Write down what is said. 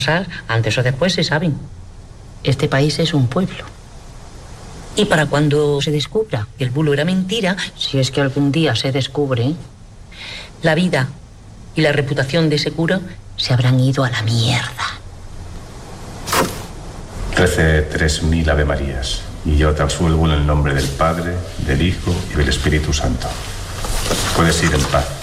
Antes o después se saben. Este país es un pueblo. Y para cuando se descubra que el bulo era mentira, si es que algún día se descubre, la vida y la reputación de ese cura se habrán ido a la mierda. Rece 3000 Ave Marías y yo te absuelvo en el nombre del Padre, del Hijo y del Espíritu Santo. Puedes ir en paz.